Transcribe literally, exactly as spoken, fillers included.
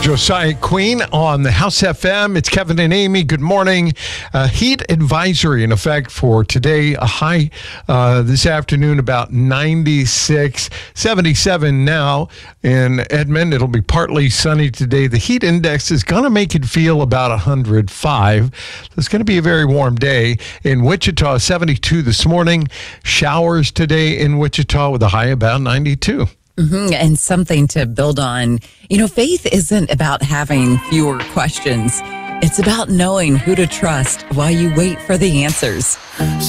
Josiah Queen on the House F M. It's Kevin and Amy. Good morning. Uh, heat advisory in effect for today. A high uh, this afternoon about ninety-six, seventy-seven now in Edmond. It'll be partly sunny today. The heat index is going to make it feel about one hundred five. It's going to be a very warm day. In Wichita, seventy-two this morning. Showers today in Wichita with a high about ninety-two. Mm-hmm. And something to build on. You know, faith isn't about having fewer questions. It's about knowing who to trust while you wait for the answers.